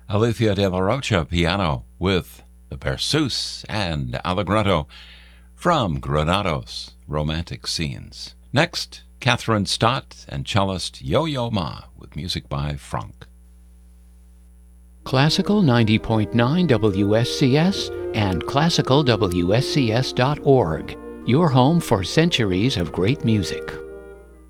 Alicia de la Rocha piano with the Berceuse and Allegretto from Granados Romantic Scenes. Next, Catherine Stott and cellist Yo-Yo Ma with music by Franck. Classical 90.9 WSCS and classicalwscs.org, your home for centuries of great music.